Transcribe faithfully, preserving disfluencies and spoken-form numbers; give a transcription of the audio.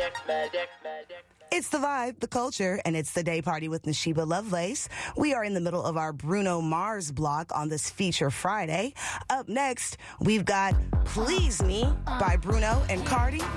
It's the vibe, the culture, and it's the day party with Nashiba Lovelace. We are in the middle of our Bruno Mars block on this Feature Friday. Up next, we've got Please Me by Bruno and Cardi.